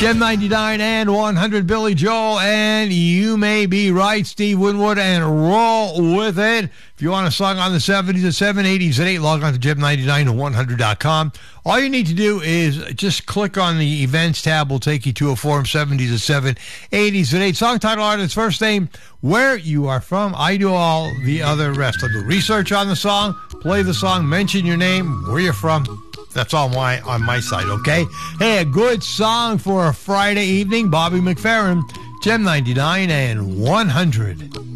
Gem 99 and 100, Billy Joel, and You May Be Right, Steve Winwood, and roll with it. If you want a song on the 70s at 7, 80s at 8, log on to gem99and100.com. All you need to do is just click on the events tab. We'll take you to a forum, 70s at 7, 80s at 8. Song title, artist, first name, where you are from. I do all the other rest. I'll do research on the song, play the song, mention your name, where you're from. That's on my side, okay? Hey, a good song for a Friday evening. Bobby McFerrin, Gem 99 and 100.